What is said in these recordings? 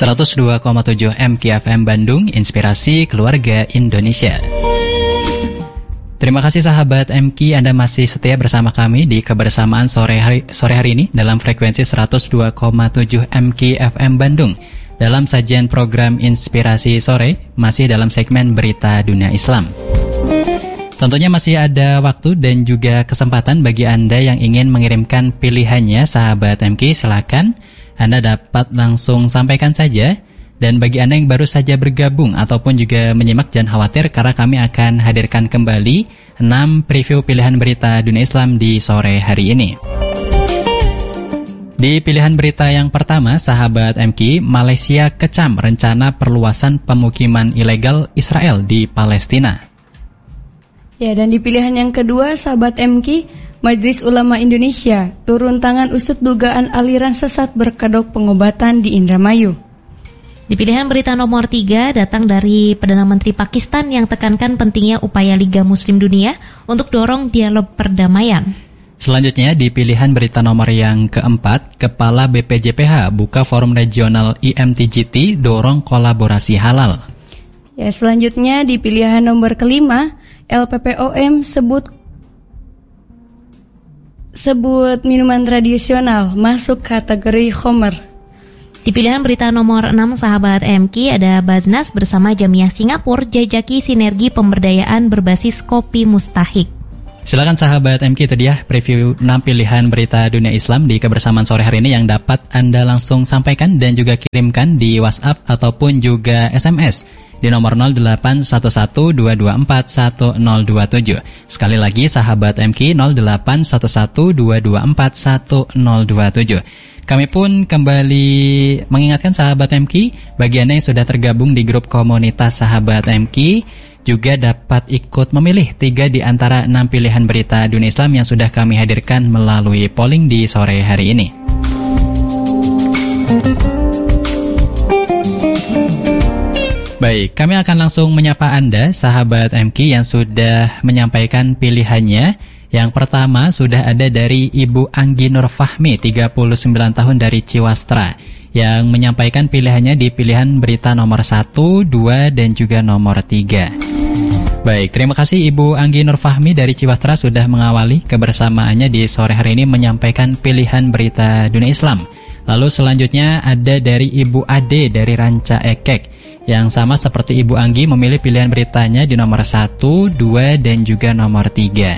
102,7 MKFM Bandung, Inspirasi Keluarga Indonesia. Terima kasih sahabat MK, Anda masih setia bersama kami di kebersamaan sore hari ini dalam frekuensi 102,7 MKFM Bandung. Dalam sajian program Inspirasi Sore, masih dalam segmen Berita Dunia Islam. Tentunya masih ada waktu dan juga kesempatan bagi Anda yang ingin mengirimkan pilihannya, sahabat MK, silakan Anda dapat langsung sampaikan saja. Dan bagi Anda yang baru saja bergabung ataupun juga menyimak, jangan khawatir karena kami akan hadirkan kembali 6 preview pilihan berita dunia Islam di sore hari ini. Di pilihan berita yang pertama, sahabat MK, Malaysia kecam rencana perluasan pemukiman ilegal Israel di Palestina. Ya, dan di pilihan yang kedua, sahabat MK, Majelis Ulama Indonesia turun tangan usut dugaan aliran sesat berkedok pengobatan di Indramayu. Di pilihan berita nomor 3 datang dari Perdana Menteri Pakistan yang tekankan pentingnya upaya Liga Muslim Dunia untuk dorong dialog perdamaian. Selanjutnya di pilihan berita nomor yang keempat, Kepala BPJPH buka forum regional IMTGT dorong kolaborasi halal. Ya, selanjutnya di pilihan nomor kelima, LPPOM sebut minuman tradisional masuk kategori khamr. Di pilihan berita nomor 6, sahabat MK, ada Baznas bersama Jamiah Singapura jajaki sinergi pemberdayaan berbasis kopi mustahik. Silakan sahabat MK, itu dia preview 6 pilihan berita dunia Islam di kebersamaan sore hari ini yang dapat Anda langsung sampaikan dan juga kirimkan di WhatsApp ataupun juga SMS di nomor 081122411027. Sekali lagi sahabat MK, 081122411027. Kami pun kembali mengingatkan sahabat MK, bagi Anda yang sudah tergabung di grup komunitas sahabat MK, juga dapat ikut memilih 3 di antara 6 pilihan berita dunia Islam yang sudah kami hadirkan melalui polling di sore hari ini. Baik, kami akan langsung menyapa Anda, sahabat MK, yang sudah menyampaikan pilihannya. Yang pertama sudah ada dari Ibu Anggi Nur Fahmi, 39 tahun dari Ciwastra, yang menyampaikan pilihannya di pilihan berita nomor 1, 2, dan juga nomor 3. Baik, terima kasih Ibu Anggi Nur Fahmi dari Ciwastra sudah mengawali kebersamaannya di sore hari ini menyampaikan pilihan berita dunia Islam. Lalu selanjutnya ada dari Ibu Ade dari Ranca Ekek, yang sama seperti Ibu Anggi memilih pilihan beritanya di nomor 1, 2, dan juga nomor 3.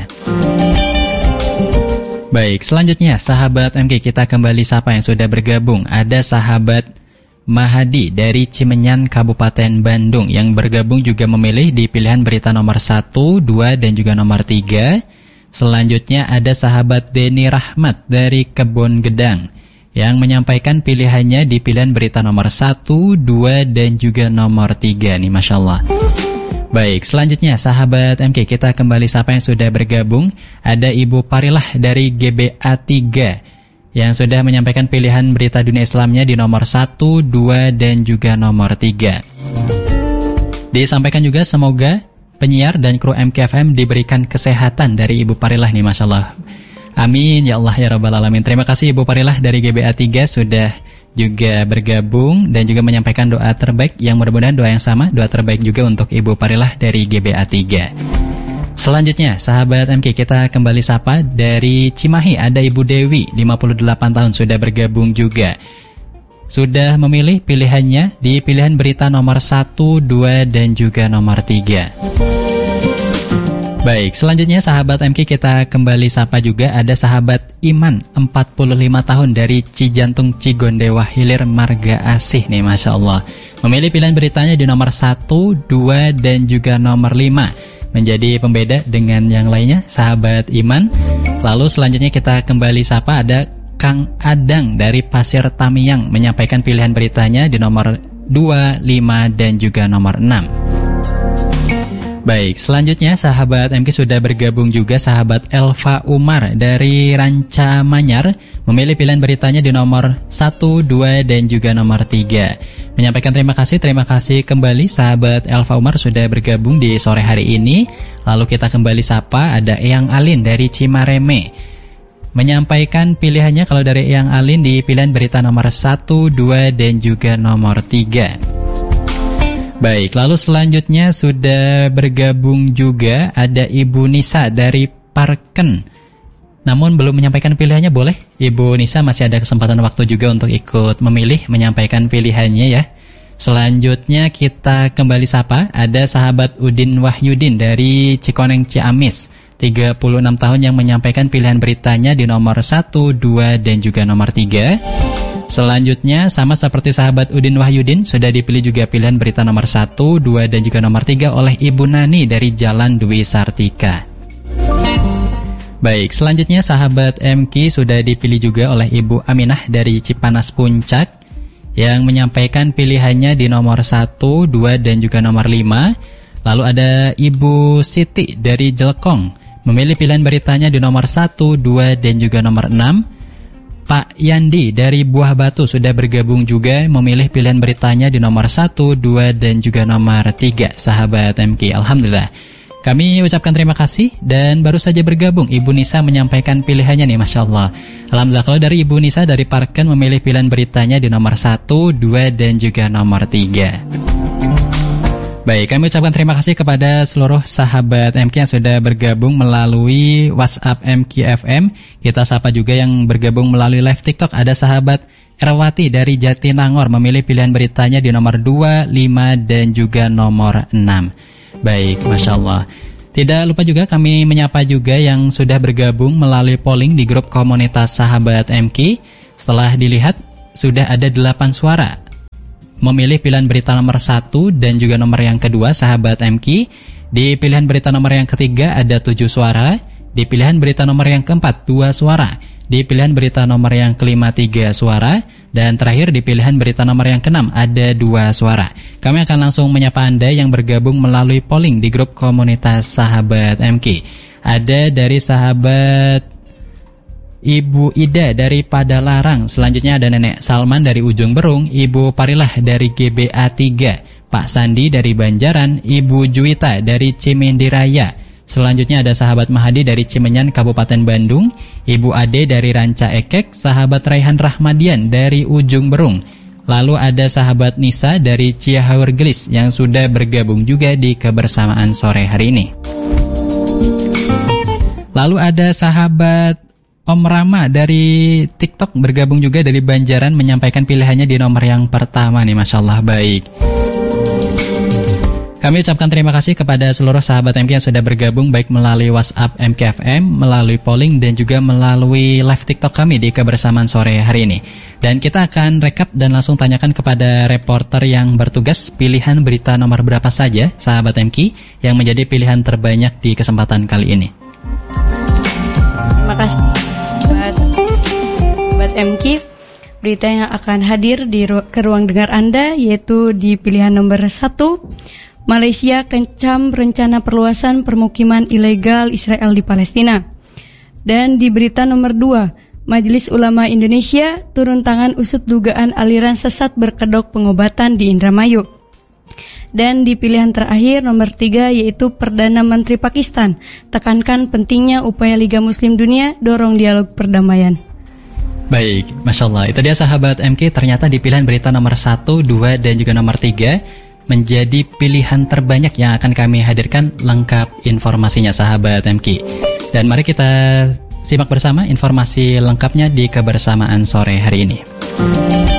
Baik, selanjutnya sahabat MK, kita kembali sapa yang sudah bergabung. Ada sahabat Mahadi dari Cimenyan, Kabupaten Bandung, yang bergabung juga memilih di pilihan berita nomor 1, 2, dan juga nomor 3. Selanjutnya ada sahabat Deni Rahmat dari Kebon Gedang, yang menyampaikan pilihannya di pilihan berita nomor 1, 2, dan juga nomor 3 nih, Masya Allah. Baik, selanjutnya sahabat MK, kita kembali sapa yang sudah bergabung. Ada Ibu Parilah dari GBA 3 yang sudah menyampaikan pilihan berita dunia Islamnya di nomor 1, 2, dan juga nomor 3. Disampaikan juga semoga penyiar dan kru MKFM diberikan kesehatan dari Ibu Parilah nih, Masya Allah. Amin, ya Allah, ya Rabbal Alamin. Terima kasih Ibu Parilah dari GBA 3 sudah juga bergabung dan juga menyampaikan doa terbaik, yang mudah-mudahan doa yang sama, doa terbaik juga untuk Ibu Parilah dari GBA 3. Selanjutnya, sahabat MK, kita kembali sapa dari Cimahi, ada Ibu Dewi, 58 tahun, sudah bergabung juga. Sudah memilih pilihannya di pilihan berita nomor 1, 2, dan juga nomor 3. Baik, selanjutnya sahabat MK, kita kembali sapa juga ada sahabat Iman, 45 tahun dari Cijantung, Cigondewa Hilir, Marga Asih nih, Masya Allah. Memilih pilihan beritanya di nomor 1, 2, dan juga nomor 5. Menjadi pembeda dengan yang lainnya, sahabat Iman. Lalu selanjutnya kita kembali sapa ada Kang Adang dari Pasir Tamiang, menyampaikan pilihan beritanya di nomor 2, 5, dan juga nomor 6. Baik, selanjutnya sahabat MK sudah bergabung juga sahabat Elva Umar dari Ranca Manyar, memilih pilihan beritanya di nomor 1, 2, dan juga nomor 3. Menyampaikan terima kasih kembali sahabat Elva Umar sudah bergabung di sore hari ini. Lalu kita kembali sapa ada Eyang Alin dari Cimareme, menyampaikan pilihannya kalau dari Eyang Alin di pilihan berita nomor 1, 2, dan juga nomor 3. Baik, lalu selanjutnya sudah bergabung juga ada Ibu Nisa dari Parken. Namun belum menyampaikan pilihannya, boleh? Ibu Nisa masih ada kesempatan waktu juga untuk ikut memilih, menyampaikan pilihannya ya. Selanjutnya kita kembali sapa, ada sahabat Udin Wahyudin dari Cikoneng Ciamis. 36 tahun yang menyampaikan pilihan beritanya di nomor 1, 2, dan juga nomor 3. Selanjutnya sama seperti sahabat Udin Wahyudin, sudah dipilih juga pilihan berita nomor 1, 2, dan juga nomor 3 oleh Ibu Nani dari Jalan Dwi Sartika. Baik, selanjutnya sahabat MK sudah dipilih juga oleh Ibu Aminah dari Cipanas Puncak yang menyampaikan pilihannya di nomor 1, 2, dan juga nomor 5. Lalu ada Ibu Siti dari Jelekong memilih pilihan beritanya di nomor 1, 2, dan juga nomor 6. Pak Yandi dari Buah Batu sudah bergabung juga memilih pilihan beritanya di nomor 1, 2, dan juga nomor 3. Sahabat MK, Alhamdulillah. Kami ucapkan terima kasih dan baru saja bergabung Ibu Nisa menyampaikan pilihannya nih, Masya Allah. Alhamdulillah, kalau dari Ibu Nisa dari Parken memilih pilihan beritanya di nomor 1, 2, dan juga nomor 3. Baik, kami ucapkan terima kasih kepada seluruh sahabat MK yang sudah bergabung melalui WhatsApp MK FM. Kita sapa juga yang bergabung melalui live TikTok. Ada sahabat Erwati dari Jatinangor memilih pilihan beritanya di nomor 2, 5, dan juga nomor 6. Baik, Masya Allah. Tidak lupa juga kami menyapa juga yang sudah bergabung melalui polling di grup komunitas sahabat MK. Setelah dilihat, sudah ada 8 suara memilih pilihan berita nomor 1 dan juga nomor yang kedua sahabat MK. Di pilihan berita nomor yang ketiga ada 7 suara. Di pilihan berita nomor yang keempat 2 suara. Di pilihan berita nomor yang kelima 3 suara. Dan terakhir di pilihan berita nomor yang keenam ada 2 suara. Kami akan langsung menyapa Anda yang bergabung melalui polling di grup komunitas sahabat MK. Ada dari sahabat Ibu Ida dari Padalarang. Selanjutnya ada Nenek Salman dari Ujung Berung, Ibu Parilah dari GBA 3, Pak Sandi dari Banjaran, Ibu Juwita dari Cimendiraya. Selanjutnya ada sahabat Mahadi dari Cimenyan Kabupaten Bandung, Ibu Ade dari Ranca Ekek, sahabat Raihan Rahmadian dari Ujung Berung. Lalu ada sahabat Nisa dari Ciahaur Gelis yang sudah bergabung juga di kebersamaan sore hari ini. Lalu ada sahabat Om Rama dari TikTok bergabung juga dari Banjaran menyampaikan pilihannya di nomor yang pertama nih, Masya Allah. Baik, kami ucapkan terima kasih kepada seluruh sahabat MK yang sudah bergabung baik melalui WhatsApp MKFM, melalui polling, dan juga melalui live TikTok kami di kebersamaan sore hari ini. Dan kita akan rekap dan langsung tanyakan kepada reporter yang bertugas pilihan berita nomor berapa saja sahabat MK yang menjadi pilihan terbanyak di kesempatan kali ini. Terima kasih buat MK. Berita yang akan hadir ke ruang dengar Anda yaitu di pilihan nomor 1, Malaysia kencam rencana perluasan permukiman ilegal Israel di Palestina. Dan di berita nomor 2, Majelis Ulama Indonesia turun tangan usut dugaan aliran sesat berkedok pengobatan di Indramayu. Dan di pilihan terakhir nomor 3 yaitu Perdana Menteri Pakistan tekankan pentingnya upaya Liga Muslim Dunia dorong dialog perdamaian. Baik, Masya Allah. Itu dia sahabat MK, ternyata di pilihan berita nomor 1, 2, dan juga nomor 3 menjadi pilihan terbanyak yang akan kami hadirkan. Lengkap informasinya sahabat MK. Dan mari kita simak bersama informasi lengkapnya di kebersamaan sore hari ini.